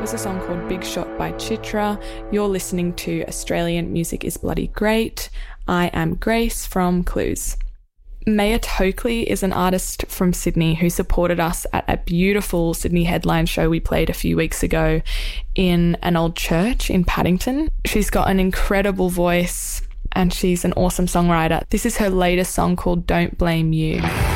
was a song called Big Shot by Chitra. You're listening to Australian Music is Bloody Great. I am Grace from Clues. Maya Tokley is an artist from Sydney who supported us at a beautiful Sydney headline show we played a few weeks ago in an old church in Paddington. She's got an incredible voice and she's an awesome songwriter. This is her latest song called Don't Blame You.